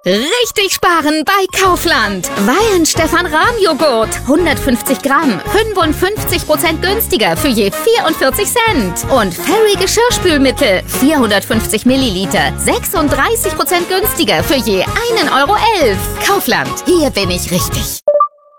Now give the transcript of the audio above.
Richtig sparen bei Kaufland. Weihenstephan-Rahmjoghurt, 150 Gramm, 55% günstiger für je 44 Cent. Und Fairy Geschirrspülmittel, 450 Milliliter, 36% günstiger für je 1,11 Euro. Kaufland, hier bin ich richtig.